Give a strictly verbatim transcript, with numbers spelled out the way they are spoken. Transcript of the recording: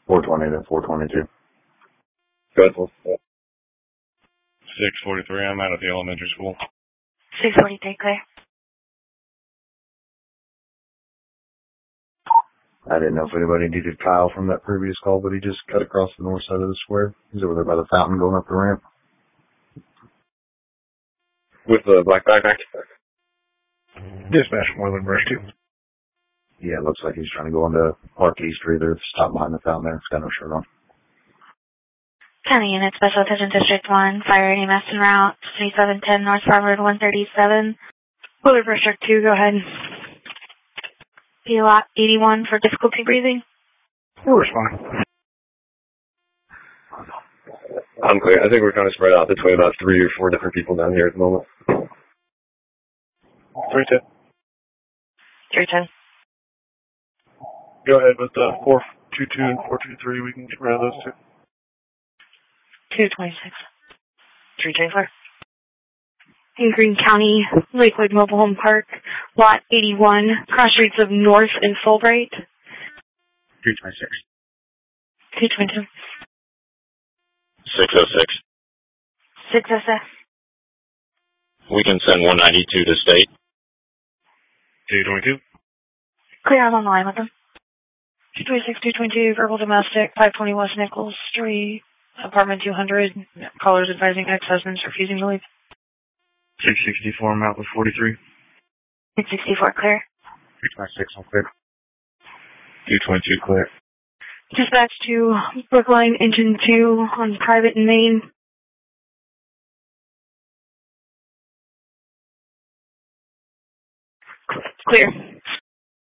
four twenty to four twenty-two. Good. six forty-three, I'm out at the elementary school. six forty-three, clear. I didn't know if anybody needed Kyle from that previous call, but he just cut across the north side of the square. He's over there by the fountain going up the ramp. With the black backpack? Dispatch Moreland Brush two. Yeah, it looks like he's trying to go into Park East or either stop behind the fountain there. It's got no shirt on. County Unit, Special Attention District one, Fire E M S en route, twenty-seven ten North Farm Road one thirty-seven. Moreland Brush Truck two, go ahead. P lot eighty-one for difficulty breathing. We'll respond. I'm clear. I think we're kind of spread out between about three or four different people down here at the moment. three ten. three ten. Go ahead with uh, four two two and four two three. We can get rid of those two. two twenty-six. three ten, clear. In Greene County, Lakewood Mobile Home Park, lot eighty-one, cross streets of North and Fulbright. two twenty-six. two twenty-two. six oh six. six oh six. We can send one ninety-two to state. two twenty-two. Clear, I'm on the line with them. two twenty-six, two twenty-two, verbal domestic, five twenty West Nichols Street, apartment two hundred. Callers advising ex-husbands refusing to leave. six sixty-four, I'm out with forty-three. six sixty-four, clear. two twenty-six, I'm clear. two twenty-two, clear. Dispatch to Brookline Engine two on private and main. Clear.